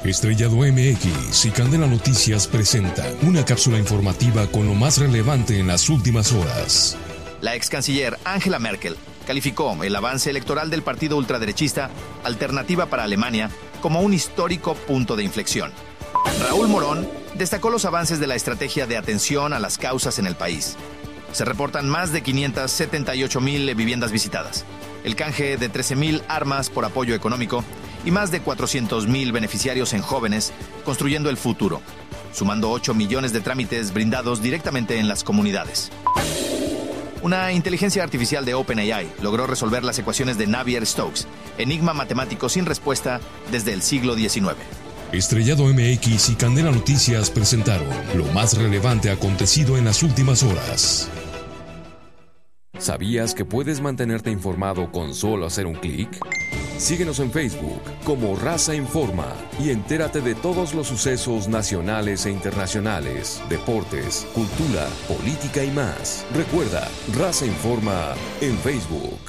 Estrellado MX y Candela Noticias presentan una cápsula informativa con lo más relevante en las últimas horas. La ex canciller Angela Merkel calificó el avance electoral del partido ultraderechista Alternativa para Alemania como un histórico punto de inflexión. Raúl Morón destacó los avances de la estrategia de atención a las causas en el país. Se reportan más de 578,000 viviendas visitadas, el canje de 13,000 armas por apoyo económico y más de 400,000 beneficiarios en jóvenes construyendo el futuro, sumando 8 millones de trámites brindados directamente en las comunidades. Una inteligencia artificial de OpenAI logró resolver las ecuaciones de Navier-Stokes, enigma matemático sin respuesta desde el siglo XIX. Estrellado MX y Candela Noticias presentaron lo más relevante acontecido en las últimas horas. ¿Sabías que puedes mantenerte informado con solo hacer un clic? Síguenos en Facebook como Raza Informa y entérate de todos los sucesos nacionales e internacionales, deportes, cultura, política y más. Recuerda, Raza Informa en Facebook.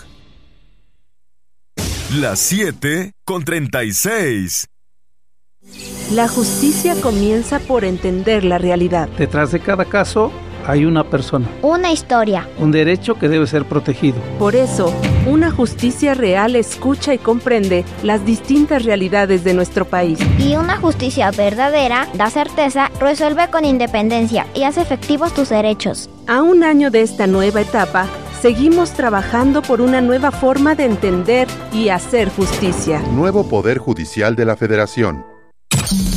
Las 7:36. La justicia comienza por entender la realidad. Detrás de cada caso hay una persona, una historia, un derecho que debe ser protegido. Por eso, una justicia real escucha y comprende las distintas realidades de nuestro país. Y una justicia verdadera da certeza, resuelve con independencia y hace efectivos tus derechos. A un año de esta nueva etapa, seguimos trabajando por una nueva forma de entender y hacer justicia. Nuevo Poder Judicial de la Federación.